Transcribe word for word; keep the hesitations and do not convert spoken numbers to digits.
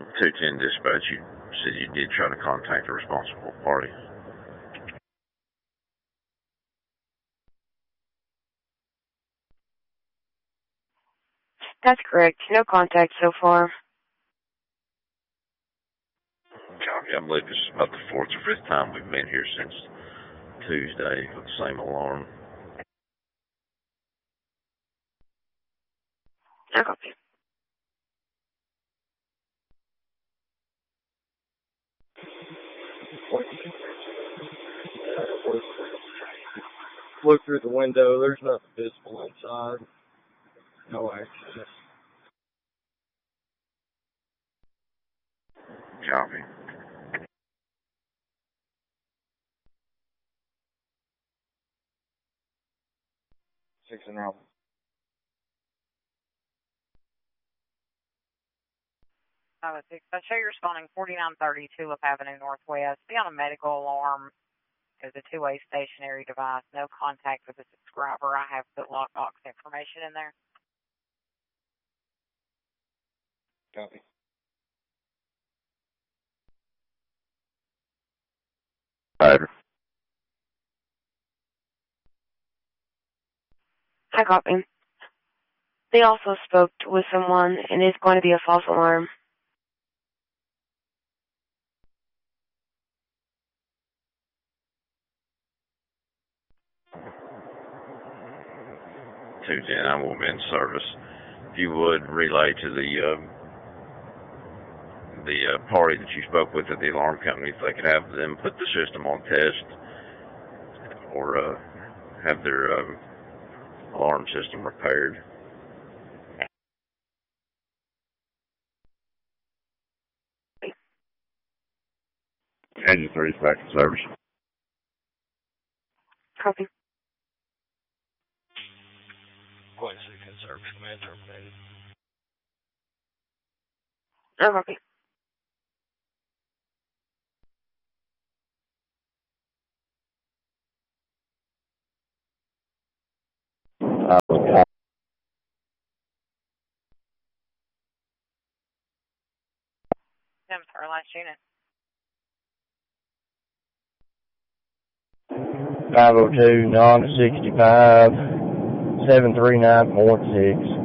two ten dispatch, you said you did try to contact the responsible party. That's correct. No contact so far. Copy. I believe this is about the fourth or fifth time we've been here since Tuesday with the same alarm. I copy. Look through the window. There's nothing visible inside. No accident. Copy. Six and out. Uh, I show you're responding forty-nine thirty Tulip Avenue Northwest. Be on a medical alarm. Is a two-way stationary device. No contact with the subscriber. I have put lockbox information in there. Copy. Five. I copy. They also spoke with someone, and it's going to be a false alarm. two ten, I will be in service. If you would relay to the uh, the uh, party that you spoke with at the alarm company, if they could have them put the system on test or uh, have their um, alarm system repaired. Engine three is back in service. Copy. Point six in service. Command terminated. I copy. Uh, Tim, our last unit. five oh two, non sixty-five, seven three nine point six.